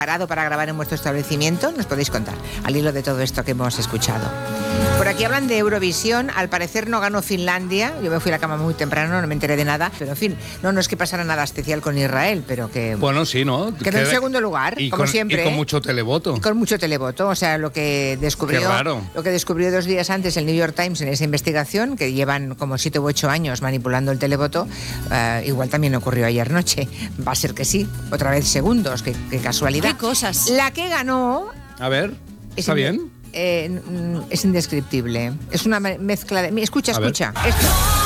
preparado para grabar en vuestro establecimiento? Nos podéis contar, al hilo de todo esto que hemos escuchado. Por aquí hablan de Eurovisión. Al parecer no ganó Finlandia. Yo me fui a la cama muy temprano, no me enteré de nada. Pero en fin, no es que pasara nada especial con Israel, pero que... Bueno, sí, ¿no? Quedó en segundo lugar, como siempre. Y con mucho televoto. Y con mucho televoto. O sea, lo que descubrió... Qué raro. Lo que descubrió 2 días antes el New York Times en esa investigación, que llevan como 7 u 8 años manipulando el televoto, igual también ocurrió ayer noche. Va a ser que sí. Otra vez segundos. Qué casualidad. Qué cosas. La que ganó... A ver, ¿está bien? Es indescriptible. Es una mezcla de... Escucha. A ver. Esto.